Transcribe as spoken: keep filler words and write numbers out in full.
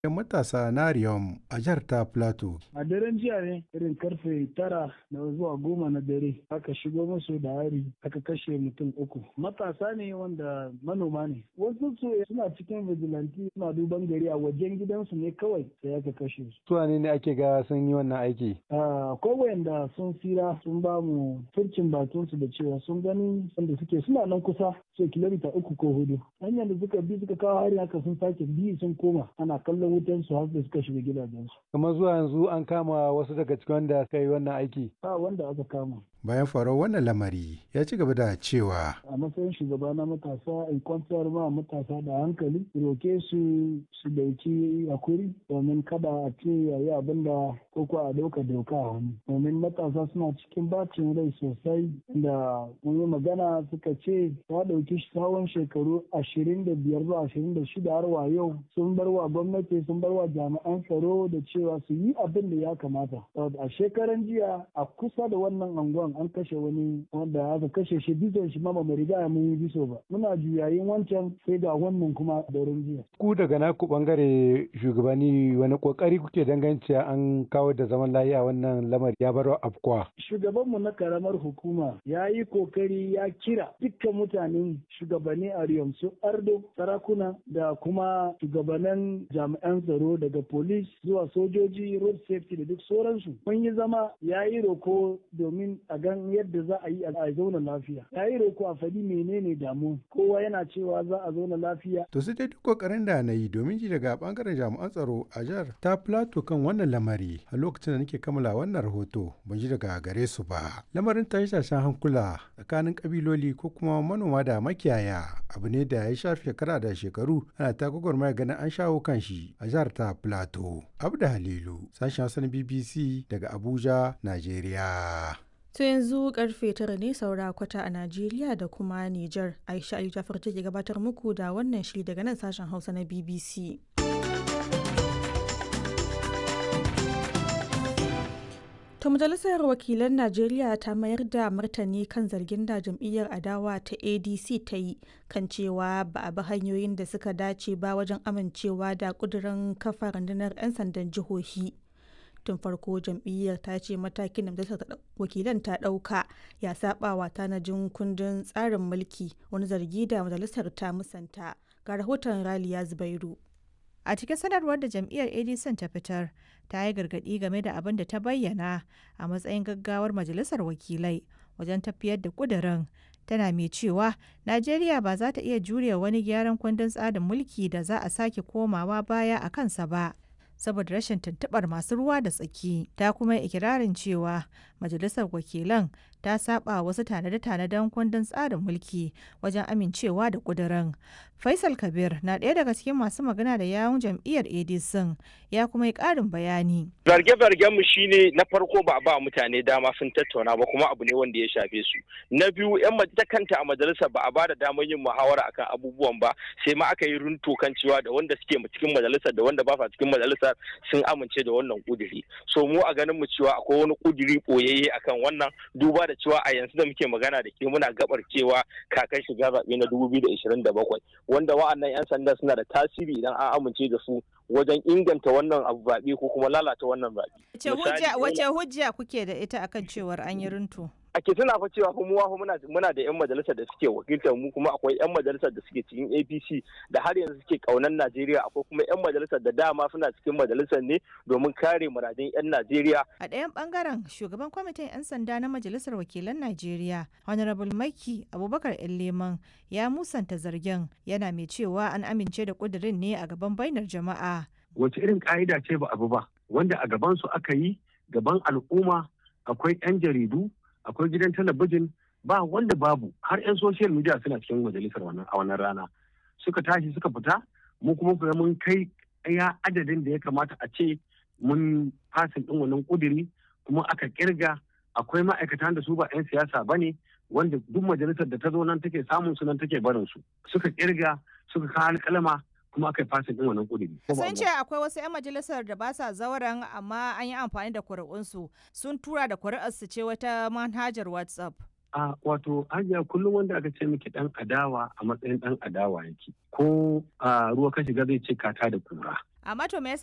'yan matasa na Riyom a jihar ta Plateau. A daren jiya ne irin karfe tara na zuwa goma na dare aka shigo musu da hari aka kashe mutum uku. Matasa ne wanda manoma ne. Wasu su suna cikin vigilante suna duban gari a wajen gidansu ne kawai sai aka kashe su. Su ne ake ga sun yi wannan aiki? Ko wayanda sun tsira sun ba mu furcin batunsu da cewa sun gani wanda suke suna nan kusa sai kilomita uku ko hudu. Hanyar da suka bi suka kawo hari haka sun sake bi sun koma ana kallon wutan su har da suka shiga gidajensu. Kamar zuwa yanzu an kama wasu daga cikin wanda suka yi wannan aiki? Ba wanda aka kama. Bayan faruwar wannan lamari ya ci gaba da cewa a matsayin shugaba na matasa in kwantar ma matasa da hankali roke su su dauki hakuri domin kada a ce yayi abin da ko ko a dauka doka a hannu domin matasa suna cikin bacin rai sosai da mun yi magana suka ce ta dauki tsawon shekaru ashirin da biyar zuwa ashirin da shida har wa yau sun bar wa gwamnati sun bar wa jami'an tsaro da cewa su yi abin da ya kamata. A shekaran jiya a kusa da wannan anguwan an kashe wani wanda aka kashe shi bison shi ma ba mu riga mun yi biso ba muna juyayin wancan sai ga wannan kuma daren jiya. Ku daga naku bangare shugabanni wani kokari kuke danganci an kawo da zaman lafiya wannan lamari ya bar afkuwa? Shugabanmu na karamar hukuma ya yi kokari ya kira dukkan mutanen shugabanni a Riyom su Ardo sarakuna da kuma shugabannin jami'an tsaro daga police zuwa sojoji road safety da duk sauransu mun yi zama ya yi roko domin a gan yadda za a yi a zauna lafiya. Ya yi roko a faɗi menene damu. Kowa yana cewa za a zauna lafiya. To sai dai duk kokarin da na yi domin ji daga bangaren jami'an tsaro a jihar ta Plateau kan wannan lamari a lokacin da nake kammala wannan rahoto ban ji daga gare su ba. Lamarin tashe-tashen hankula tsakanin kabiloli ko kuma manoma da makiyaya abu ne da ya shafi shekara da shekaru ana ta gwagwarmaya ganin an shawo kan shi a jihar ta Plateau. Abda Halilu, sashen Hausa na B B C daga Abuja, Najeriya. To yanzu karfe tara ne saura kwata a Najeriya da kuma Nijar. Aisha Ali Jafar take gabatar muku da wannan shiri daga nan sashen Hausa na B B C. To Majalisar Wakilan Najeriya ta mayar da martani kan zargin da jam'iyyar adawa ta A D C ta yi kan cewa ba a bi hanyoyin da suka dace ba wajen amincewa da ƙudurin kafa rundunar 'yan sandan jihohi. Tun farko jam'iyyar ta ce matakin da majalisar wakilan ta ɗauka ya saba wa tanajin kundin tsarin mulki wani zargi da majalisar ta musanta. Ga rahoton Raliya Zubairu. A cikin sanarwar da jam'iyyar A D C ta fitar, ta yi gargaɗi game da abin da ta bayyana a matsayin gaggawar majalisar wakilai wajen tafiyar da ƙudurin. Tana mai cewa Najeriya ba za ta iya jure wani gyaran kundin tsarin mulki da za a sake komawa baya a kansa ba. Saboda rashin tuntuɓar masu ruwa da tsaki, ta kuma yi ikirarin cewa majalisar wakilan ta saba wasu tanade-tanaden kundin tsarin mulki wajen amincewa da ƙudurin. Faisal Kabir na ɗaya daga cikin masu magana da yawun jam'iyyar A D C ya kuma yi ƙarin bayani. Zarge-zargen mu shine na farko ba a ba mutane dama sun tattauna ba kuma abu ne wanda ya shafe su. Na biyu yan ta kanta a majalisar ba a ba da damar yin muhawara akan abubuwan ba sai ma aka yi runto kan cewa da wanda suke cikin majalisar da wanda ba sa cikin majalisar sun amince da wannan kuduri. So mu a ganin mu cewa akwai wani kuduri boyayye akan wannan duba da cewa a yanzu da muke magana da ke muna gabar cewa kakan shiga zaɓe na dubu biyu da ashirin da bakwai wanda wa'annan 'yan sanda suna da tasiri idan an amince da su wajen inganta wannan abu zaɓe ko kuma lalata wannan zaɓe. Wace hujja kuke da ita akan cewar an yi runtu? ake tuna fa cewa kuma muwa muna muna da yan majalisar da suke wakiltar mu kuma akwai yan majalisar da suke cikin A P C da har yanzu suke kaunan Najeriya akwai kuma yan majalisar da dama suna cikin majalisar ne domin kare muradun yan Najeriya. A ɗayan bangaren shugaban kwamitin yan sanda na majalisar wakilan Najeriya Honorable Maiki Abubakar Leman ya musanta zargin yana mai cewa an amince da kudirin ne a gaban bainar jama'a. Wace irin ka'ida ce ba abu ba wanda a gaban su aka yi gaban al'umma akwai yan jaridu akwai gidan talabijin ba wanda babu har 'yan social media suna cikin majalisar wannan a wannan rana suka tashi suka fita mu kuma kuma mun kai ya adadin da ya kamata a ce mun fasin din wannan kuduri kuma aka kirga akwai ma'aikatan da su ba 'yan siyasa bane wanda duk majalisar da ta zo nan take samun su nan take barin su suka kirga suka kawo alƙalama kuma aka yi fasin din wannan kuduri. Sun ce akwai wasu 'yan majalisar da ba sa zauren amma an yi amfani da kuri'unsu sun tura da kuri'arsu ce wata manhajar WhatsApp. A wato hajiya kullum wanda aka ce miki dan adawa a matsayin dan adawa yake ko a ruwa ka shiga zai ce kata da kura Amma to me